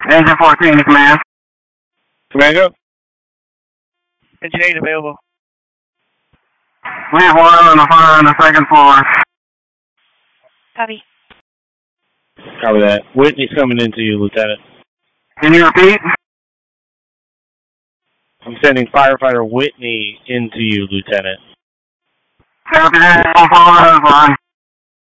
Engine 14 to command. Command go. Engine 8 available. We have oil in the fire on the second floor. Copy. Cover that. Whitney's coming into you, Lieutenant. Can you repeat? I'm sending firefighter Whitney into you, Lieutenant. Copy that. I'll follow the hose line.